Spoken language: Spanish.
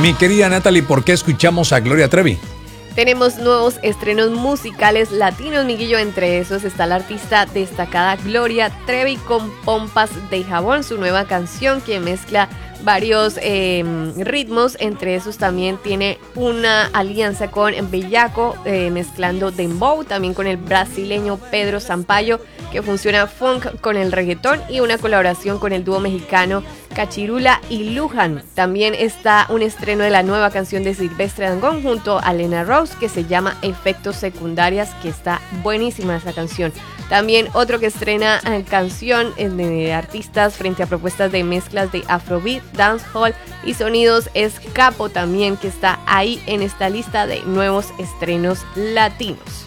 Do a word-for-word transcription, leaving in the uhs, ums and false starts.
Mi querida Natalie, ¿por qué escuchamos a Gloria Trevi? Tenemos nuevos estrenos musicales latinos, Miguillo. Entre esos está la artista destacada Gloria Trevi con Pompas de Jabón, su nueva canción que mezcla varios eh, ritmos. Entre esos también tiene una alianza con Bellaco, eh, mezclando dembow, también con el brasileño Pedro Sampaio, que funciona funk con el reggaetón, y una colaboración con el dúo mexicano Cachirula y Luján. También está un estreno de la nueva canción de Silvestre Dangond junto a Lena Rose, que se llama Efectos Secundarias, que está buenísima esa canción. También otro que estrena eh, canción eh, de artistas frente a propuestas de mezclas de Afrobeat, dancehall y sonidos es Capo, también, que está ahí en esta lista de nuevos estrenos latinos.